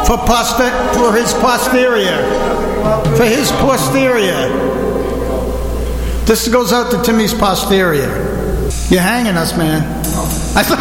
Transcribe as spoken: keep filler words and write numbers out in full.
For, poster, for his posterior. For his posterior. This goes out to Timmy's posterior. You're hanging us, man. I thought